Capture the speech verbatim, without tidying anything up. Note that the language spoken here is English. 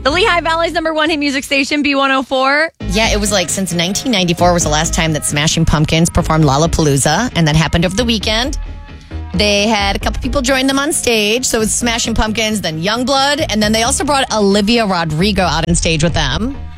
The Lehigh Valley's number one hit music station, B one oh four. Yeah, it was like since nineteen ninety-four was the last time that Smashing Pumpkins performed Lollapalooza, and that happened over the weekend. They had a couple people join them on stage. So it was Smashing Pumpkins, then Youngblood, and then they also brought Olivia Rodrigo out on stage with them.